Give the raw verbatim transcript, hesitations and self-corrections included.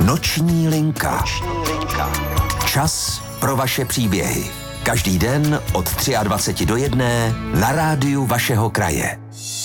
Noční linka. Čas pro vaše příběhy. Každý den od dvacet tři do jedné na rádiu vašeho kraje.